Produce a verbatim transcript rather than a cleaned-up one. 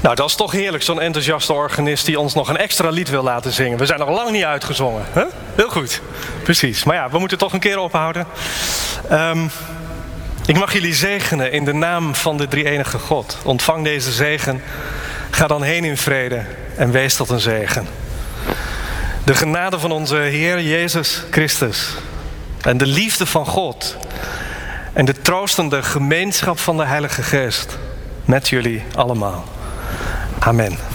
Nou, dat is toch heerlijk, zo'n enthousiaste organist die ons nog een extra lied wil laten zingen. We zijn nog lang niet uitgezongen. Hè? Heel goed, precies. Maar ja, we moeten toch een keer ophouden. Um, ik mag jullie zegenen in de naam van de drie-enige God. Ontvang deze zegen. Ga dan heen in vrede en wees tot een zegen. De genade van onze Heer Jezus Christus en de liefde van God en de troostende gemeenschap van de Heilige Geest met jullie allemaal. Amen.